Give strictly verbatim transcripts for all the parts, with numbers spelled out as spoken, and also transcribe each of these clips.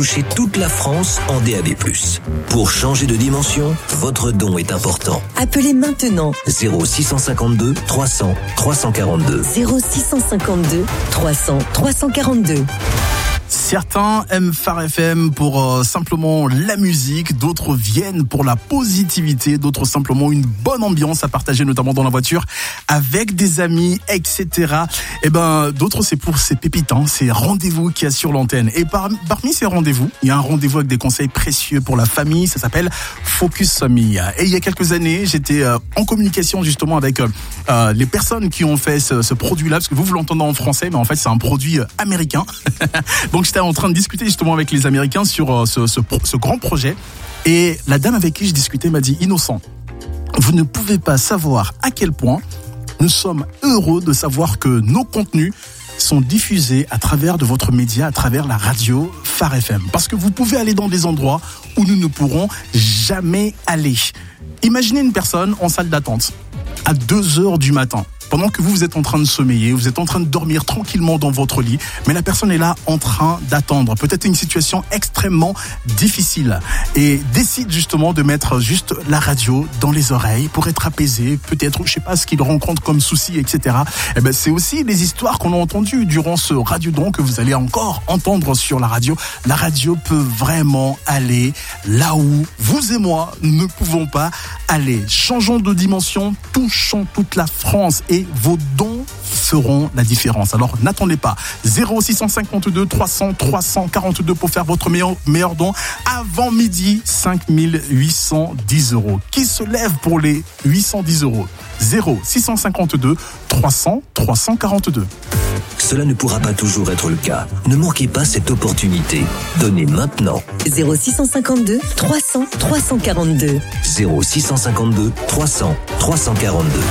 toucher toute la France en D A B plus. Pour changer de dimension, votre don est important. Appelez maintenant zéro six cent cinquante-deux trois cents trois cent quarante-deux. zéro six cent cinquante-deux trois cents trois cent quarante-deux. Certains aiment Phare F M pour euh, simplement la musique, d'autres viennent pour la positivité, d'autres simplement une bonne ambiance à partager, notamment dans la voiture, avec des amis, et cetera. Et ben, d'autres c'est pour ces pépites, hein, ces rendez-vous qu'il y a sur l'antenne. Et par, parmi ces rendez-vous, il y a un rendez-vous avec des conseils précieux pour la famille, ça s'appelle Focus Famille. Et il y a quelques années, j'étais euh, en communication justement avec euh, les personnes qui ont fait ce, ce produit-là, parce que vous, vous l'entendez en français, mais en fait c'est un produit euh, américain. Donc j'étais en train de discuter justement avec les Américains sur euh, ce, ce, ce grand projet. Et la dame avec qui je discutais m'a dit, Innocent, vous ne pouvez pas savoir à quel point nous sommes heureux de savoir que nos contenus sont diffusés à travers de votre média, à travers la radio Phare F M. Parce que vous pouvez aller dans des endroits où nous ne pourrons jamais aller. Imaginez une personne en salle d'attente à deux heures du matin. Pendant que vous, vous êtes en train de sommeiller, vous êtes en train de dormir tranquillement dans votre lit, mais la personne est là en train d'attendre. Peut-être une situation extrêmement difficile et décide justement de mettre juste la radio dans les oreilles pour être apaisé, peut-être, je sais pas, ce qu'il rencontre comme souci, et cetera. Eh ben, c'est aussi les histoires qu'on a entendues durant ce radiodon que vous allez encore entendre sur la radio. La radio peut vraiment aller là où vous et moi ne pouvons pas aller. Changeons de dimension, touchons toute la France et vos dons feront la différence. Alors n'attendez pas. zéro six cent cinquante-deux trois cents trois cent quarante-deux pour faire votre meilleur, meilleur don. Avant midi, cinq mille huit cent dix euros. Qui se lève pour les huit cent dix euros? zéro six cent cinquante-deux trois cents trois cent quarante-deux. Cela ne pourra pas toujours être le cas. Ne manquez pas cette opportunité. Donnez maintenant. zéro six cent cinquante-deux trois cents trois cent quarante-deux. zéro six cent cinquante-deux trois cents trois cent quarante-deux.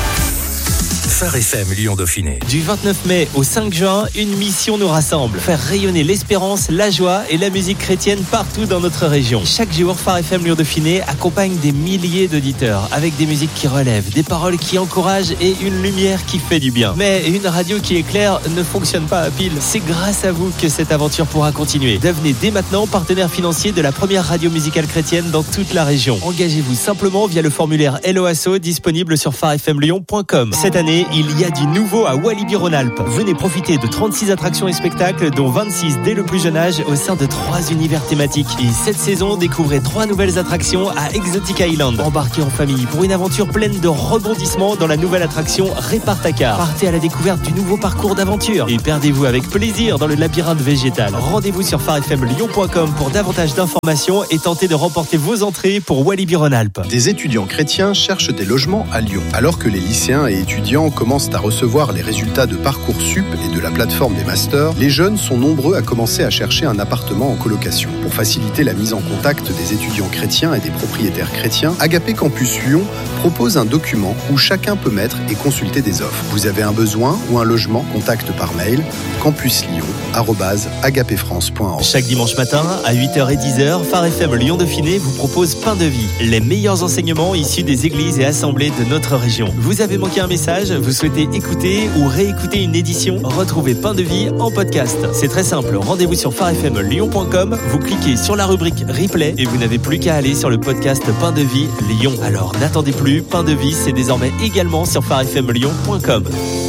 Phare F M Lyon Dauphiné. Du vingt-neuf mai au cinq juin, une mission nous rassemble. Faire rayonner l'espérance, la joie et la musique chrétienne partout dans notre région. Chaque jour, Phare F M Lyon Dauphiné accompagne des milliers d'auditeurs avec des musiques qui relèvent, des paroles qui encouragent et une lumière qui fait du bien. Mais une radio qui éclaire ne fonctionne pas à pile. C'est grâce à vous que cette aventure pourra continuer. Devenez dès maintenant partenaire financier de la première radio musicale chrétienne dans toute la région. Engagez-vous simplement via le formulaire L O A S O disponible sur phare f m lyon point com. Cette année, il y a du nouveau à Walibi-Rhône-Alpes. Venez profiter de trente-six attractions et spectacles, dont vingt-six dès le plus jeune âge, au sein de trois univers thématiques. Et cette saison, découvrez trois nouvelles attractions à Exotic Island. Embarquez en famille pour une aventure pleine de rebondissements dans la nouvelle attraction Répar-ta-car. Partez à la découverte du nouveau parcours d'aventure et perdez-vous avec plaisir dans le labyrinthe végétal. Rendez-vous sur phare f m lyon point com pour davantage d'informations et tentez de remporter vos entrées pour Walibi-Rhône-Alpes. Des étudiants chrétiens cherchent des logements à Lyon. Alors que les lycéens et étudiants commencent à recevoir les résultats de Parcoursup et de la plateforme des masters, les jeunes sont nombreux à commencer à chercher un appartement en colocation. Pour faciliter la mise en contact des étudiants chrétiens et des propriétaires chrétiens, Agapé Campus Lyon propose un document où chacun peut mettre et consulter des offres. Vous avez un besoin ou un logement, contacte par mail campuslyon arobase agapé france point org. Chaque dimanche matin, à huit heures et dix heures, Phare F M Lyon Dauphiné vous propose Pain de Vie, les meilleurs enseignements issus des églises et assemblées de notre région. Vous avez manqué un message, vous souhaitez écouter ou réécouter une édition? Retrouvez Pain de Vie en podcast. C'est très simple, rendez-vous sur phare f m lyon point com, vous cliquez sur la rubrique Replay et vous n'avez plus qu'à aller sur le podcast Pain de Vie Lyon. Alors n'attendez plus, Pain de Vie, c'est désormais également sur phare f m lyon point com.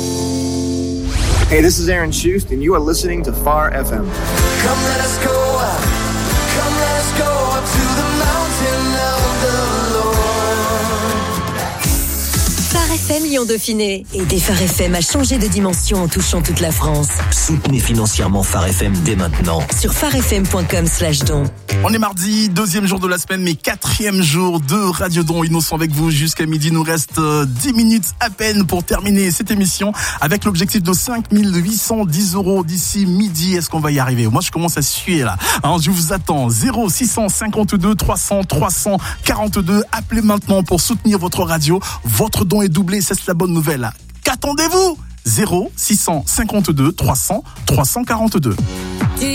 Hey, this is Aaron Schust, and you are listening to Phare F M. Come let us go up, come let us go up to the mountain of the Lord. Phare F M Lyon Dauphiné. Aidez Phare F M à changer de dimension en touchant toute la France. Soutenez financièrement Phare F M dès maintenant. Sur phare f m point com slash don. On est mardi, deuxième jour de la semaine, mais quatrième jour de Radio Don. Innocent avec vous jusqu'à midi. Il nous reste dix minutes à peine pour terminer cette émission avec l'objectif de cinq mille huit cent dix euros d'ici midi. Est-ce qu'on va y arriver? Moi, je commence à suer là. Alors, je vous attends. zéro six cent cinquante-deux trois cents trois cent quarante-deux. Appelez maintenant pour soutenir votre radio. Votre don est doublé. C'est la bonne nouvelle. Qu'attendez-vous? zéro six cent cinquante-deux trois cents trois cent quarante-deux.